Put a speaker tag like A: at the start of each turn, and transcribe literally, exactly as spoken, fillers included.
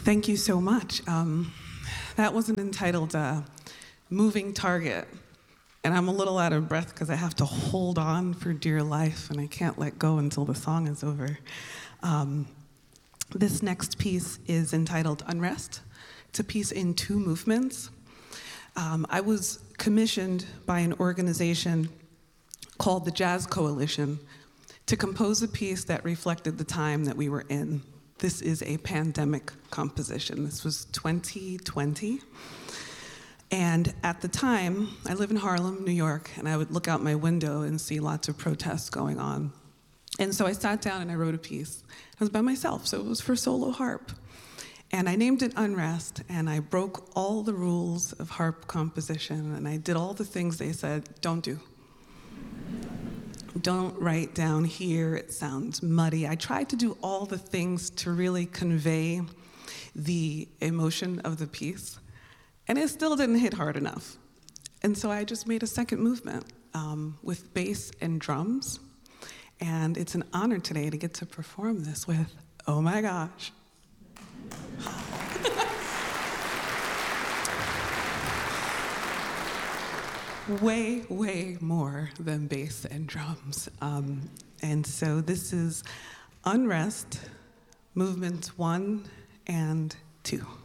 A: Thank you so much. Um, that was an entitled uh, Moving Target. And I'm a little out of breath because I have to hold on for dear life and I can't let go until the song is over. Um, this next piece is entitled Unrest. It's a piece in two movements. Um, I was commissioned by an organization called the Jazz Coalition to compose a piece that reflected the time that we were in. This is a pandemic composition. This was twenty twenty. And at the time, I live in Harlem, New York, and I would look out my window and see lots of protests going on. And so I sat down and I wrote a piece. I was by myself, so it was for solo harp. And I named it Unrest, and I broke all the rules of harp composition, and I did all the things they said, don't do. Don't write down here, it sounds muddy. I tried to do all the things to really convey the emotion of the piece, and it still didn't hit hard enough. And so I just made a second movement um, with bass and drums, and it's an honor today to get to perform this with, oh my gosh. way, way more than bass and drums. Um, and so this is Unrest, movements one and two.